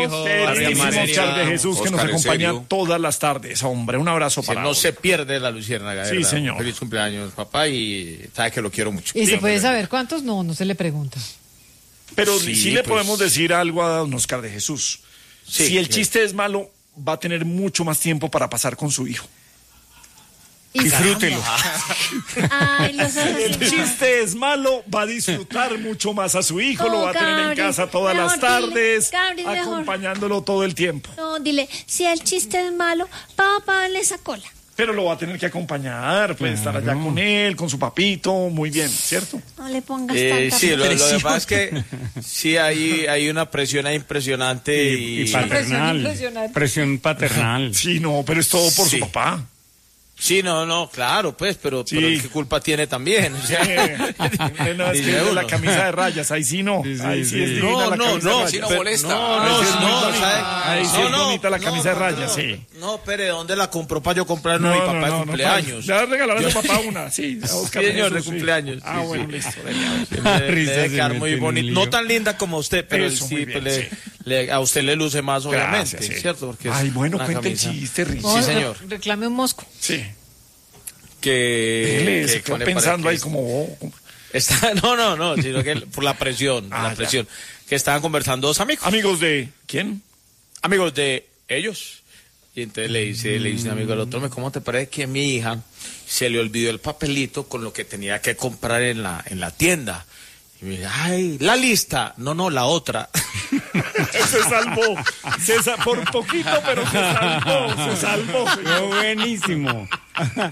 hijo. Queridísimo Oscar de Jesús, que nos Oscar, ¿en acompaña serio? todas las tardes, hombre. Un abrazo para No hoy. se pierde la luciérnaga, Sí, ¿verdad? señor. Feliz cumpleaños, papá, y sabe que lo quiero mucho. ¿Y se puede Siempre. saber cuántos? No, no se le pregunta. Pero Sí, sí, le pues. podemos decir algo a don Oscar de Jesús. Sí, Si el sí. chiste es malo, va a tener mucho más tiempo para pasar con su hijo. Disfrútelo. Ay, los Si el chiste es malo, va a disfrutar mucho más a su hijo, lo va a tener en Gabriel, casa todas las mejor dile, tardes, Gabriel, mejor. acompañándolo todo el tiempo. No, dile, si el chiste es malo, papá le esa cola. Pero lo va a tener que acompañar, puede estar allá con él, con su papito, muy bien, ¿cierto? No le pongas tanta Sí, lo que presión. pasa es que sí hay una presión ahí impresionante Y y paternal. impresionante. Presión paternal. Sí, no, pero es todo por Sí. su papá. sí, no, claro, pues, pero Sí. ¿qué culpa tiene también? O sea, No, es dice que uno. la camisa de rayas, ahí sí no. Sí, sí, Ahí sí sí. es divina la camisa de rayas. sí, Ahí no molesta. sí es muy bonita. ¿sabe? Ahí sí es bonita la camisa de rayas, sí. No, pero ¿dónde la compró para yo comprarle a mi papá de cumpleaños? Le vas a regalar a tu papá una, sí. A Oscar Sí, señor, Jesús, de sí. cumpleaños. Ah, Sí, bueno, sí. listo. Debe Risa, se quedar mete muy en un bonito. lío. No tan linda como usted, pero Eso, sí, muy bien, pues, sí. a usted le luce más, obviamente, Gracias, sí. ¿cierto? Porque es Ay, bueno, una cuenta el camisa chiste, Riz. Sí, señor. Reclame un mosco. Sí. que Se quedó pone pensando para ahí que como... está, no, sino que por la presión, Ah, la ya. presión. Que estaban conversando dos amigos, Amigos de... ¿Quién? amigos de ellos. Y entonces le dice un amigo al otro, ¿cómo te parece que a mi hija se le olvidó el papelito con lo que tenía que comprar en la tienda? Y me dice, ay, la lista. No, la otra. Se salvó. Por poquito, pero se salvó. Fue buenísimo.